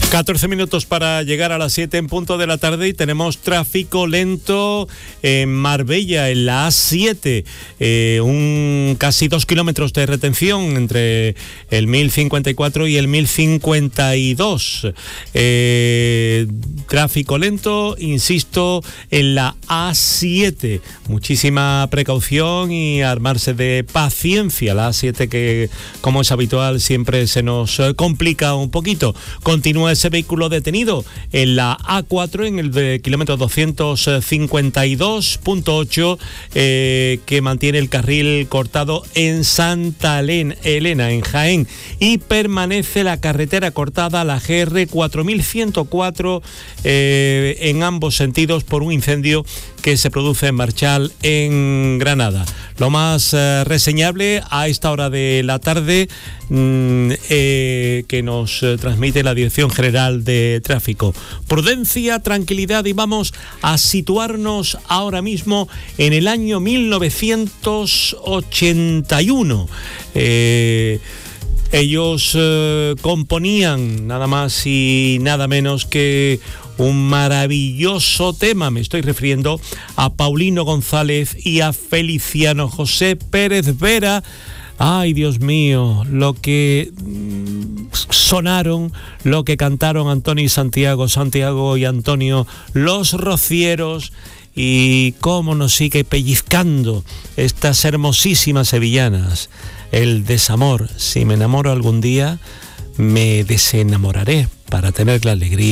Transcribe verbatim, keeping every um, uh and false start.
catorce minutos para llegar a las siete en punto de la tarde y tenemos tráfico lento en Marbella, en la A siete, eh, un casi dos kilómetros de retención entre el mil cincuenta y cuatro y el mil cincuenta y dos. Eh, tráfico lento, insisto, en la A siete. Muchísima precaución y armarse de paciencia. La A siete que, como es habitual, siempre se nos complica un poquito. Continúa ese vehículo detenido en la A cuatro, en el de kilómetro doscientos cincuenta y dos punto ocho, eh, que mantiene el carril cortado en Santa Elena, en Jaén, y permanece la carretera cortada, la G R cuatro mil ciento cuatro, eh, en ambos sentidos por un incendio que se produce en Marchal, en Granada. Lo más eh, reseñable a esta hora de la tarde mmm, eh, que nos eh, transmite la Dirección General de Tráfico. Prudencia, tranquilidad, y vamos a situarnos ahora mismo en el año mil novecientos ochenta y uno. Eh, ellos eh, componían nada más y nada menos que un maravilloso tema. Me estoy refiriendo a Paulino González y a Feliciano José Pérez Vera. Ay, Dios mío, lo que sonaron, lo que cantaron Antonio y Santiago, Santiago y Antonio, los rocieros, y cómo nos sigue pellizcando estas hermosísimas sevillanas. El desamor, si me enamoro algún día, me desenamoraré para tener la alegría